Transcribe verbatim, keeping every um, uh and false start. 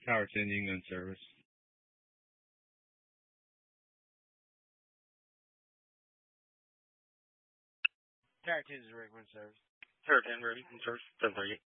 Tower ten Union service. Tower ten is a regular service. Tower ten ready in service. ten thirty.